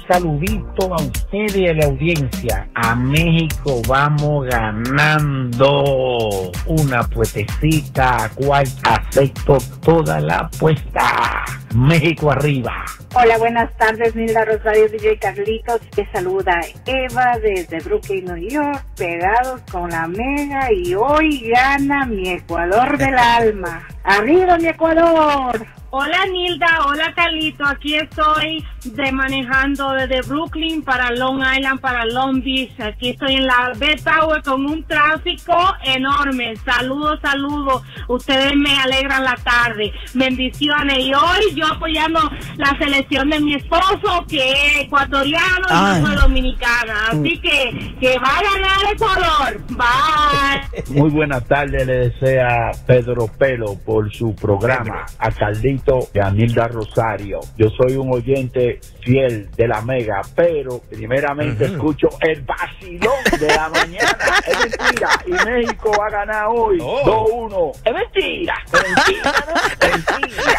saludito a ustedes y a la audiencia. A México vamos ganando una puestecita, cual acepto toda la apuesta. México arriba. Hola, buenas tardes, Nilda Rosario, DJ Carlitos. Te saluda Eva desde Brooklyn, New York, pegados con la Mega, y hoy gana mi Ecuador del alma. ¡Arriba mi Ecuador! Hola Nilda, hola Carlito, aquí estoy manejando desde Brooklyn para Long Island, para Long Beach. Aquí estoy en la Bell Tower con un tráfico enorme. Saludos, ustedes me alegran la tarde. Bendiciones. Y hoy yo apoyando la selección de mi esposo, que es ecuatoriano y yo soy dominicana. Así que va a ganar Ecuador. Bye. Muy buena tarde le desea Pedro Pelo por su programa. A Carlito y a Nilda Rosario. Yo soy un oyente fiel de la Mega, pero primeramente escucho el vacilón de la mañana. Es mentira, y México va a ganar hoy 2-1. Es mentira, mentira.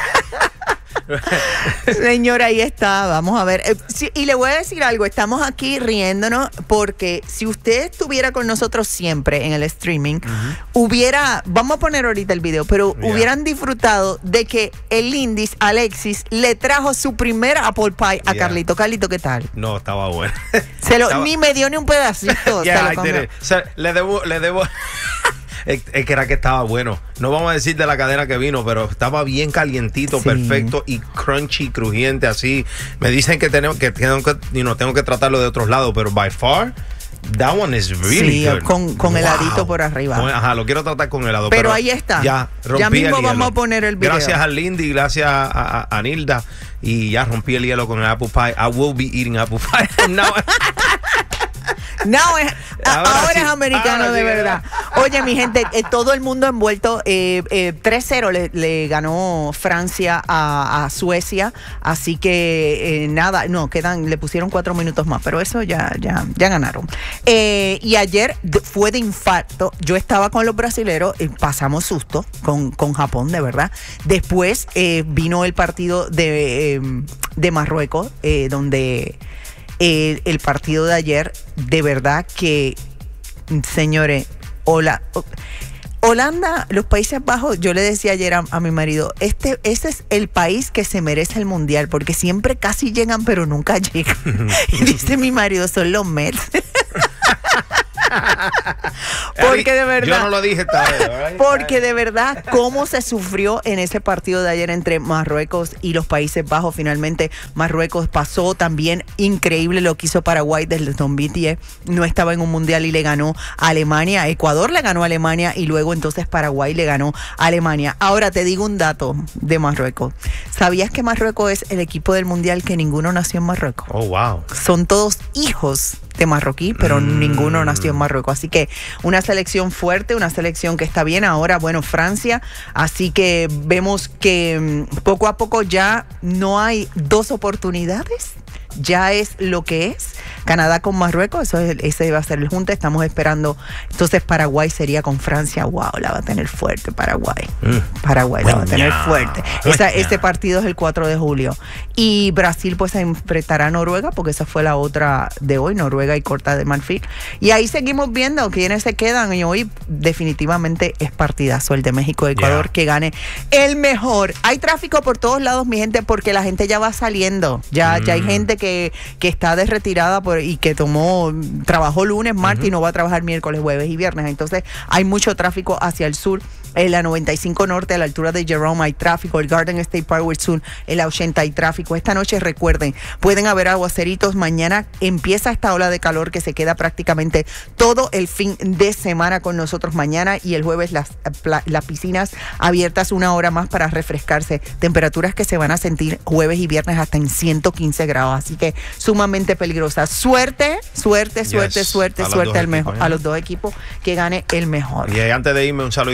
Señora, ahí está, vamos a ver. Sí, y le voy a decir algo, estamos aquí riéndonos porque si usted estuviera con nosotros siempre en el streaming, vamos a poner ahorita el video, pero hubieran disfrutado de que el Lindis, Alexis, le trajo su primer apple pie a Carlito. Carlito, ¿qué tal? No, estaba bueno. Ni me dio ni un pedacito. O sea, le debo es que era que estaba bueno. No vamos a decir de la cadena que vino, pero estaba bien calientito, perfecto y crunchy, crujiente, así. Me dicen que tengo que tratarlo de otros lados, pero by far that one is really good. Con heladito por arriba. Lo quiero tratar con helado. Pero ahí está. Ya mismo vamos a poner el video. Gracias a Lindy, gracias a Nilda. Y ya rompí el hielo con el apple pie. I will be eating apple pie from now on. Ahora es americano de verdad. Oye, mi gente, todo el mundo envuelto. 3-0 le ganó Francia a Suecia. Así que le pusieron 4 minutos más, pero eso ya ganaron. Y ayer fue de infarto. Yo estaba con los brasileros, pasamos susto con Japón, de verdad. Después vino el partido de Marruecos, donde el partido de ayer, de verdad que, señores, Holanda, los Países Bajos, yo le decía ayer a mi marido, ese es el país que se merece el mundial, porque siempre casi llegan, pero nunca llegan. Y dice mi marido, son los Mets. Porque de verdad, yo no lo dije todavía, porque de verdad cómo se sufrió en ese partido de ayer entre Marruecos y los Países Bajos. Finalmente Marruecos pasó, también increíble lo que hizo Paraguay desde 2010, no estaba en un mundial y le ganó a Alemania. Ecuador le ganó a Alemania y luego entonces Paraguay le ganó a Alemania. Ahora te digo un dato de Marruecos. ¿Sabías que Marruecos es el equipo del mundial que ninguno nació en Marruecos? Oh, wow. Son todos hijos de marroquí, pero ninguno nació en Marruecos. Así que una selección fuerte, una selección que está bien. Ahora, Francia. Así que vemos que poco a poco ya no hay 2 oportunidades. Ya es lo que es. Canadá con Marruecos, ese va a ser el junte. Estamos esperando. Entonces Paraguay sería con Francia. Wow, la va a tener fuerte Paraguay. Paraguay la va a tener fuerte. Este partido es el 4 de julio. Y Brasil pues se enfrentará a Noruega, porque esa fue la otra de hoy, Noruega y Costa de Marfil. Y ahí seguimos viendo quiénes se quedan. Y hoy definitivamente es partidazo el de México y Ecuador, que gane el mejor. Hay tráfico por todos lados, mi gente, porque la gente ya va saliendo. Ya hay gente que está de retirada y que trabajó lunes, martes y no va a trabajar miércoles, jueves y viernes. Entonces hay mucho tráfico hacia el sur. En la 95 Norte, a la altura de Jerome, hay tráfico. El Garden State Parkway Sur, en la 80 hay tráfico. Esta noche, recuerden, pueden haber aguaceritos. Mañana empieza esta ola de calor que se queda prácticamente todo el fin de semana con nosotros mañana. Y el jueves las piscinas abiertas 1 hora más para refrescarse. Temperaturas que se van a sentir jueves y viernes hasta en 115 grados. Así que sumamente peligrosa. Suerte al mejor, a los dos equipos, que gane el mejor. Y antes de irme, un saludito para mi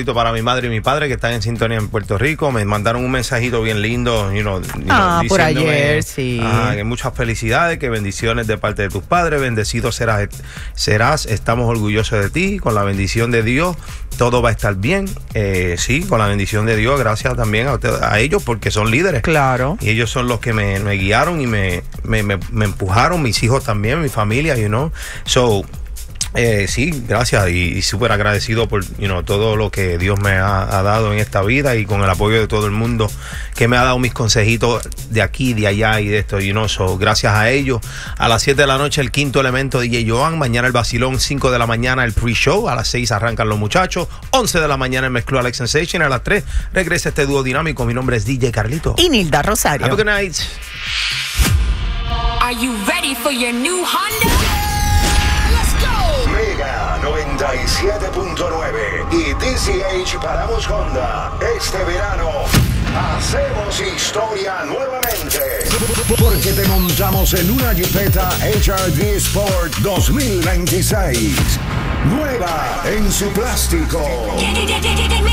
madre y mi padre que están en sintonía en Puerto Rico. Me mandaron un mensajito bien lindo, por ayer, sí. Que muchas felicidades, que bendiciones de parte de tus padres, bendecido serás, estamos orgullosos de ti, con la bendición de Dios, todo va a estar bien. Sí, con la bendición de Dios, gracias también a ellos porque son líderes. Claro. Y ellos son los que me guiaron y me empujaron, mis hijos también, mi familia, So, sí, gracias y súper agradecido por todo lo que Dios me ha dado en esta vida y con el apoyo de todo el mundo que me ha dado mis consejitos de aquí, de allá y de esto, So, gracias a ellos. A las 7 de la noche el Quinto Elemento DJ Joan, mañana el Vacilón, 5 de la mañana el pre-show, a las 6 arrancan los muchachos, 11 de la mañana el mezcló Alex Sensation, a las 3 regresa este dúo dinámico. Mi nombre es DJ Carlito y Nilda Rosario. Have a good night. Are you ready for your new Honda? Mega 97.9 y DCH Paramos Honda. Este verano hacemos historia nuevamente. Porque te montamos en una Jeepeta HRD Sport 2026. Nueva en su plástico.